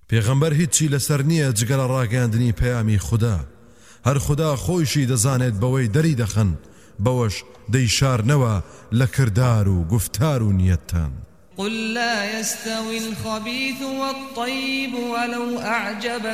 پێغەمبەر هیچی لەسەر نییە جگەرە ڕاگەاندنی پەیامی خوددا هەر خوددا خۆیشی دەزانێت بەوەی دەری دەخەن بەوەش دەیشارنەوە لە کردار و گفتار و نیەتتان قل لا يستوي الخبيث والطيب ولو أعجبك